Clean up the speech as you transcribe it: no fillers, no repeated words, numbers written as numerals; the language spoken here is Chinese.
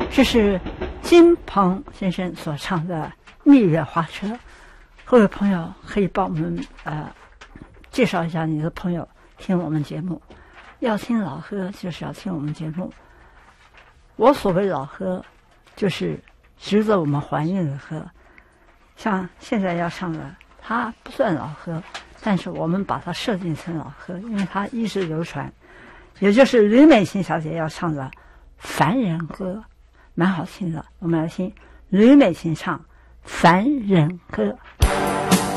这是金鹏先生所唱的《蜜月花车》。各位朋友可以帮我们介绍一下你的朋友听我们节目。要听老歌就是要听我们节目。我所谓老歌，就是值得我们怀念的歌。像现在要唱的，它不算老歌，但是我们把它设定成老歌，因为它一直流传。也就是吕美琴小姐要唱的《凡人歌》，蛮好听的。我们来听吕美琴唱《凡人歌》。